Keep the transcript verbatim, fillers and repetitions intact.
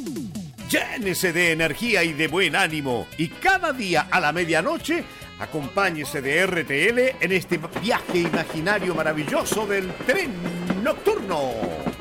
Llénese de energía y de buen ánimo y cada día a la medianoche acompáñese de R T L en este viaje imaginario maravilloso del tren nocturno.